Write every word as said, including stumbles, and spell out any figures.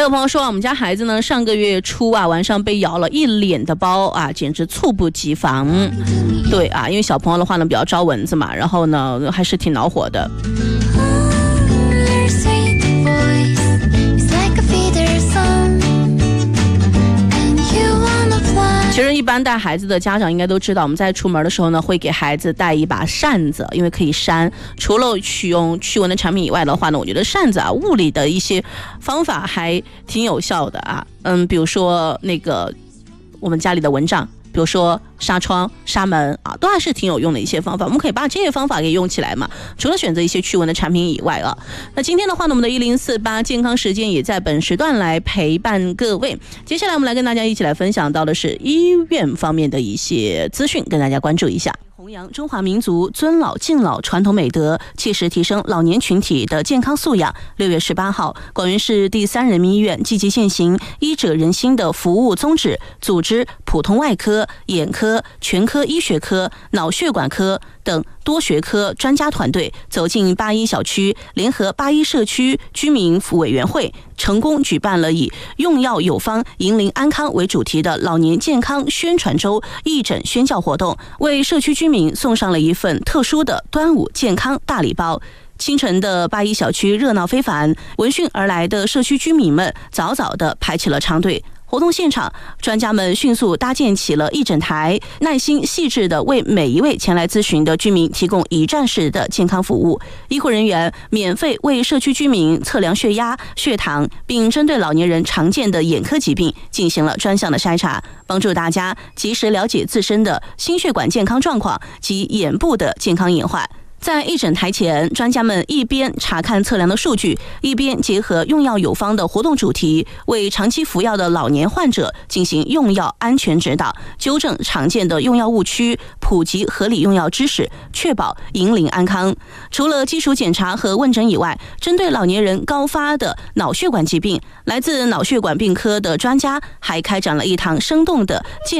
有朋友说，我们家孩子呢上个月初啊晚上被咬了一脸的包啊，简直猝不及防。对啊，因为小朋友的话呢比较招蚊子嘛，然后呢还是挺恼火的。其实一般带孩子的家长应该都知道，我们在出门的时候呢，会给孩子带一把扇子，因为可以扇。除了驱用驱蚊的产品以外的话呢，我觉得扇子啊，物理的一些方法还挺有效的啊。嗯，比如说那个我们家里的蚊帐，比如说纱窗、纱门啊，都还是挺有用的一些方法。我们可以把这些方法给用起来嘛。除了选择一些驱蚊的产品以外啊，那今天的话呢，我们的一零四八健康时间也在本时段来陪伴各位。接下来我们来跟大家一起来分享到的是医院方面的一些资讯，跟大家关注一下。弘扬中华民族尊老敬老传统美德，切实提升老年群体的健康素养。六月十八号，广元市第三人民医院积极践行医者仁心的服务宗旨，组织普通外科、眼科、全科医学科、脑血管科等多学科专家团队走进八一小区，联合八一社区居民服务委员会，成功举办了以用药有方、引领安康为主题的老年健康宣传周义诊宣教活动，为社区居民送上了一份特殊的端午健康大礼包。清晨的八一小区热闹非凡，闻讯而来的社区居民们早早地排起了长队。活动现场，专家们迅速搭建起了义诊台，耐心细致地为每一位前来咨询的居民提供一站式的健康服务。医护人员免费为社区居民测量血压、血糖，并针对老年人常见的眼科疾病进行了专项的筛查，帮助大家及时了解自身的心血管健康状况及眼部的健康隐患。在义诊台前，专家们一边查看测量的数据，一边结合用药有方的活动主题，为长期服药的老年患者进行用药安全指导，纠正常见的用药误区，普及合理用药知识，确保引领安康。除了基础检查和问诊以外，针对老年人高发的脑血管疾病，来自脑血管病科的专家还开展了一堂生动的健